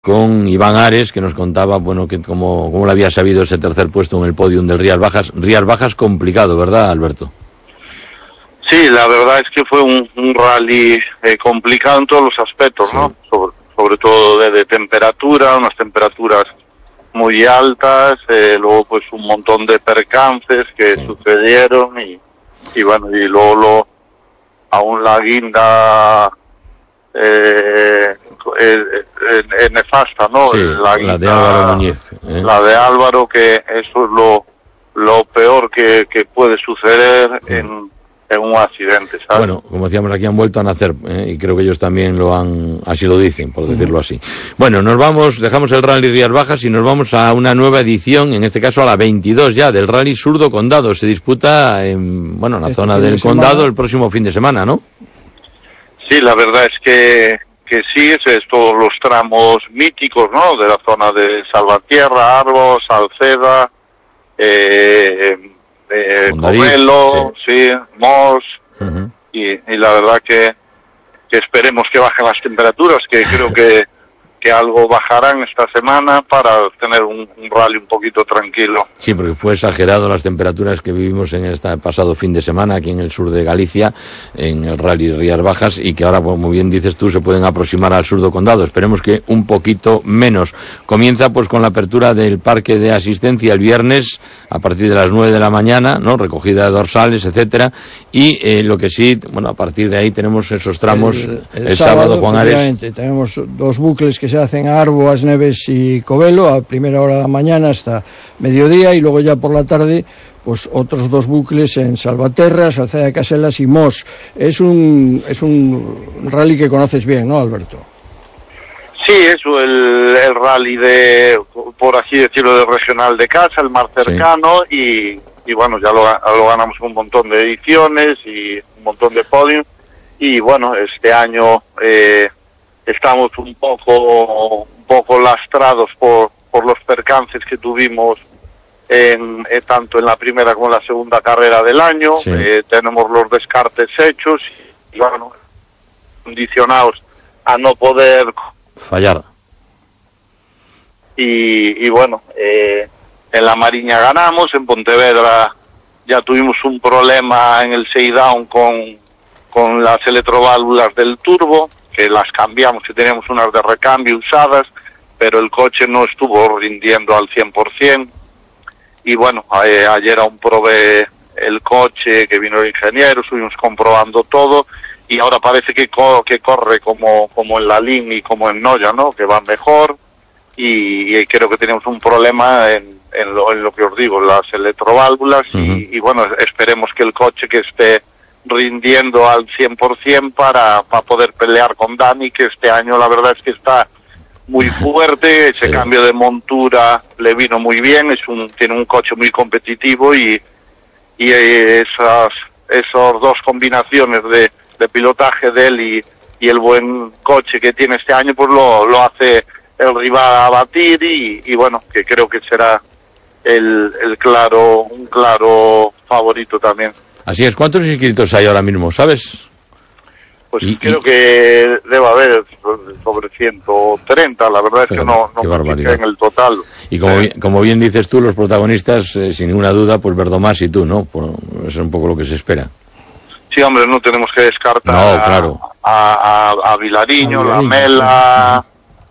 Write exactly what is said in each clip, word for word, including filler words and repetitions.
con Iván Ares, que nos contaba, bueno, que cómo, cómo le había sabido ese tercer puesto en el podium del Rías Bajas. Rías Bajas complicado, ¿verdad, Alberto? Sí, la verdad es que fue un, un rally eh, complicado en todos los aspectos, sí. ¿no? Sobre, sobre todo de, de temperatura, unas temperaturas muy altas, eh, luego pues un montón de percances que sí. sucedieron y, y bueno, y luego lo, aún la guinda eh, eh, eh, nefasta, ¿no? Sí, la, guinda, la de Álvaro Muñiz. ¿eh? La de Álvaro, que eso es lo, lo peor que, que puede suceder sí. en en un accidente, ¿sabes? Bueno, como decíamos, aquí han vuelto a nacer, ¿eh? Y creo que ellos también lo han, así lo dicen, por decirlo así. Bueno, nos vamos, dejamos el Rally Rías Bajas y nos vamos a una nueva edición, en este caso a la veintidós ya, del Rally Surdo Condado. Se disputa en, bueno, en la este zona del condado el próximo fin de semana, ¿no? Sí, la verdad es que, que sí, es, es todos los tramos míticos, ¿no? De la zona de Salvatierra, Arbos, Salceda, eh, Eh, Covelo, sí, sí Mos, uh-huh. y, y la verdad que, que esperemos que bajen las temperaturas, que creo que, que algo bajarán esta semana para tener un, un rally un poquito tranquilo. Sí, porque fue exagerado las temperaturas que vivimos en este pasado fin de semana aquí en el sur de Galicia, en el Rally Rías Bajas, y que ahora, como bien dices tú, se pueden aproximar al Surdo Condado. Esperemos que un poquito menos. Comienza pues con la apertura del parque de asistencia el viernes a partir de las nueve de la mañana, ¿no? Recogida de dorsales, etcétera, y eh, lo que sí, bueno, a partir de ahí tenemos esos tramos el, el, el sábado, sábado, Juan Ares. Tenemos dos bucles que se hacen a Arbo, As Neves y Covelo a primera hora de la mañana hasta mediodía, y luego ya por la tarde pues otros dos bucles en Salvaterra, Salceda de Caselas y Mos. Es un es un rally que conoces bien, ¿no, Alberto? Sí, es el, el rally de, por así decirlo, del regional de casa, el más cercano, sí. y, y bueno, ya lo, lo ganamos un montón de ediciones y un montón de podios, y bueno, este año eh, estamos un poco un poco lastrados por por los percances que tuvimos en eh, tanto en la primera como en la segunda carrera del año. Sí. Eh, tenemos los descartes hechos y bueno, condicionados a no poder fallar. Y, y bueno, eh, en la Mariña ganamos, en Pontevedra ya tuvimos un problema en el Seidown con con las electroválvulas del turbo, que las cambiamos, que teníamos unas de recambio usadas, pero el coche no estuvo rindiendo al cien por ciento. Y bueno, eh, ayer aún probé el coche, que vino el ingeniero, estuvimos comprobando todo, y ahora parece que, co- que corre como, como en la Lin y como en Noya, ¿no? Que va mejor, y, y creo que tenemos un problema en, en, lo, en lo que os digo, las electroválvulas, uh-huh. y, y bueno, esperemos que el coche que esté rindiendo al cien por ciento para, para poder pelear con Dani, que este año la verdad es que está muy fuerte, ese sí. cambio de montura le vino muy bien, es un tiene un coche muy competitivo, y y esas esas dos combinaciones de, de pilotaje de él y, y el buen coche que tiene este año, pues lo, lo hace el rival a batir, y, y bueno, que creo que será el, el claro un claro favorito también. Así es. ¿Cuántos inscritos hay ahora mismo, sabes? Pues y, creo y... que debe haber sobre ciento treinta, la verdad es que no, no me en el total. Y como, eh. bien, como bien dices tú, los protagonistas, eh, sin ninguna duda, pues Verdomás y tú, ¿no? Por, eso es un poco lo que se espera. Sí, hombre, no tenemos que descartar no, claro. a, a, a Vilariño, La Mela,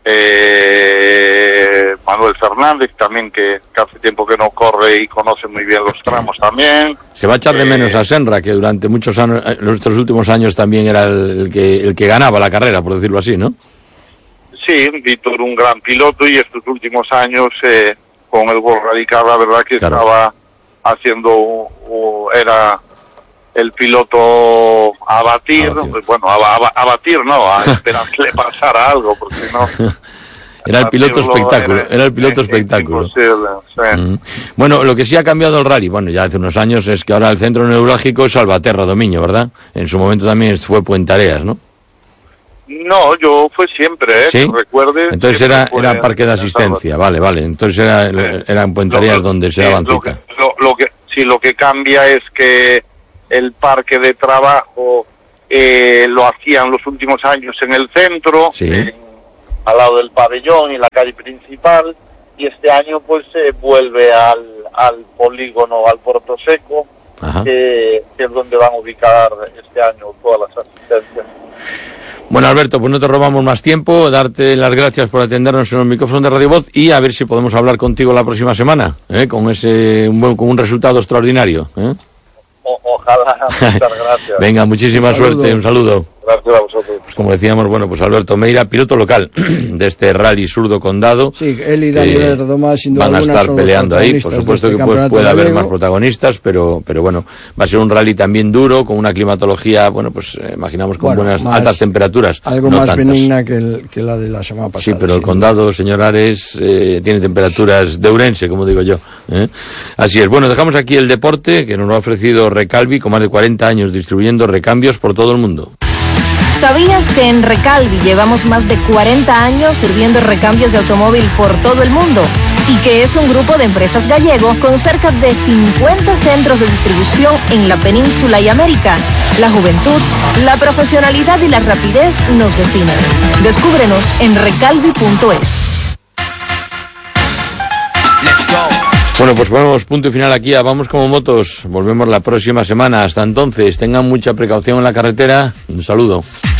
eh, Manuel Fernández también, que, que hace tiempo que no corre y conoce muy bien los tramos también. Se va a echar de menos eh, a Senra, que durante muchos años, nuestros últimos años también era el, el que el que ganaba la carrera, por decirlo así, ¿no? Sí, Víctor, un gran piloto, y estos últimos años eh, con el World Rally Car, la verdad que claro. estaba haciendo, uh, era el piloto a batir, a batir. bueno, a, a, a batir no, a esperar que le pasara algo, porque no... Era el piloto espectáculo, era, era el piloto espectáculo. Sí. Mm. Bueno, lo que sí ha cambiado el rally, bueno, ya hace unos años, es que ahora el centro neurálgico es Salvaterra, Domiño, ¿verdad? En su momento también fue Puentareas, ¿no? No, yo fue siempre, ¿eh? ¿Sí? Que recuerde. Entonces era, era parque de asistencia, vale, vale. Entonces era, sí. era en Puentareas lo, donde se daban sí, cita. Lo, lo, lo que, sí, lo que cambia es que el parque de trabajo eh, lo hacían los últimos años en el centro, sí. en, al lado del pabellón y la calle principal, y este año pues se eh, vuelve al, al polígono, al Puerto Seco, que, que es donde van a ubicar este año todas las asistencias. Bueno, Alberto, pues no te robamos más tiempo, darte las gracias por atendernos en los micrófonos de Radio Voz y a ver si podemos hablar contigo la próxima semana, ¿eh? con ese un buen, con un resultado extraordinario. ¿eh? O, ojalá, muchas gracias. Venga, muchísima un suerte, un saludo. Gracias a vosotros. Pues como decíamos, bueno, pues Alberto Meira, piloto local de este Rally Surdo Condado. Sí, él y Daniel Erdoma, sin duda van a alguna, estar peleando ahí. Por supuesto este que puede, puede haber más protagonistas, pero pero bueno, va a ser un rally también duro, con una climatología, bueno, pues eh, imaginamos con bueno, buenas, más, altas temperaturas. Algo no más tantas. benigna que, el, que la de la semana pasada. Sí, pero sí. El condado, señor Ares, eh, tiene temperaturas de Ourense, como digo yo. ¿eh? Así es. Bueno, dejamos aquí el deporte, que nos lo ha ofrecido Recalvi, con más de cuarenta años distribuyendo recambios por todo el mundo. ¿Sabías que en Recalvi llevamos más de cuarenta años sirviendo recambios de automóvil por todo el mundo? Y que es un grupo de empresas gallego con cerca de cincuenta centros de distribución en la península y América. La juventud, la profesionalidad y la rapidez nos definen. Descúbrenos en recalvi punto es. Bueno, pues ponemos punto y final aquí a Vamos Como Motos. Volvemos la próxima semana. Hasta entonces, tengan mucha precaución en la carretera. Un saludo.